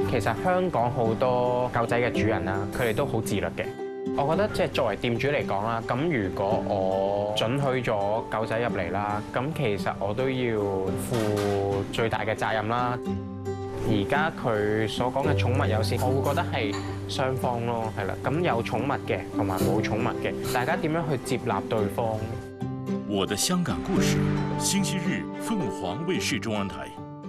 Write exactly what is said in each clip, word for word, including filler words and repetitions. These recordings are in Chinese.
其實香港好多狗仔嘅主人啦，佢哋都好自律嘅。我覺得即係作為店主嚟講啦，咁如果我准許咗狗仔入嚟啦，咁其實我都要負最大嘅責任啦。而家佢所講嘅寵物友善，我會覺得係雙方咯，係啦。咁有寵物嘅同埋冇寵物嘅，大家點樣去接納對方？ 我的香港故事，星期日鳳凰衛視中央台。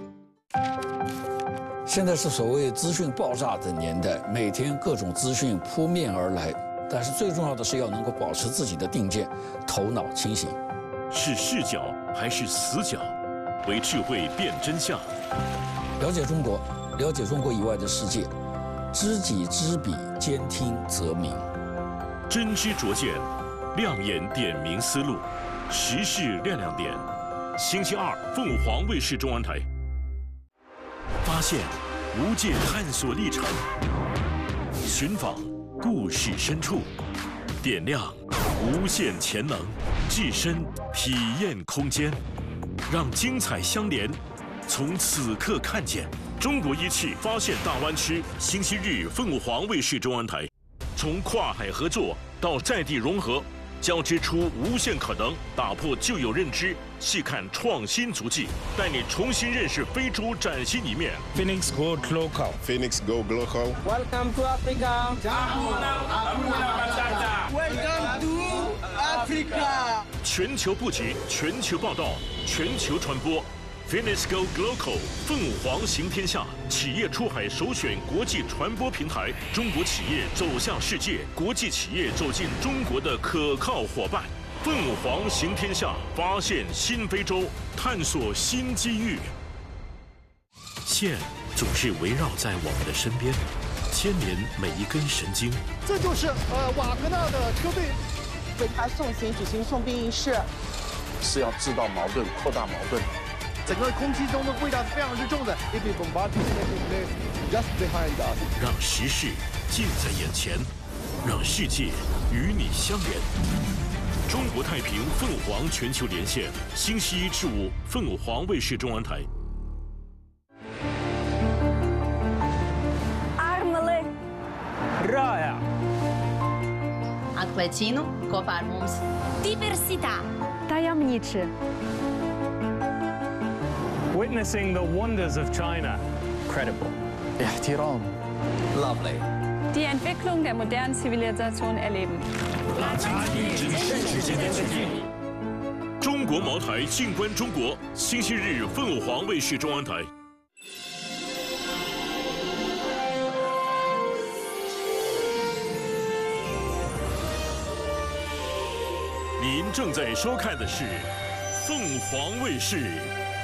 现在是所谓资讯爆炸的年代，每天各种资讯扑面而来，但是最重要的是要能够保持自己的定见，头脑清醒。 是视角还是死角？为智慧辨真相。 了解中国，了解中国以外的世界，知己知彼，兼听则明。 真知灼见，亮眼点明思路，时事亮亮点。星期二，凤凰卫视中央台。发现无界探索历程，寻访故事深处，点亮无限潜能，置身体验空间，让精彩相连。从此刻看见中国一汽发现大湾区，星期日凤凰卫视中央台，从跨海合作到在地融合，交织出无限可能，打破旧有认知，细看创新足迹，带你重新认識非洲崭新一面。 Phoenix Go Global。 Phoenix Go Global。 Welcome to Africa。Welcome to Africa。 全球布局，全球报道，全球传播。Phoenix Go Global， 凤凰行天下，企业出海首选国际传播平台，中国企业走向世界，国际企业走进中国的可靠伙伴。凤凰行天下，发现新非洲，探索新机遇。线总是围绕在我们的身边，牵连每一根神经。 这就是呃瓦格纳的车队为他送行举行送殡仪式， 是要制造矛盾，扩大矛盾。 整个空气中的味道是非常之重的。 让时事近在眼前，让世界与你相连。中国太平凤凰全球连线，星期一至五，凤凰卫视中央台。 Armele. Raja. Atklēcienu kopā ar mums. Diversità. Tajemniczy. Witnessing the wonders of China. Credible. احترام. Lovely. Die Entwicklung der modernen Zivilisation erleben. 中国茅台静观中国，星期日凤凰卫视中央台。您正在收看的是凤凰卫视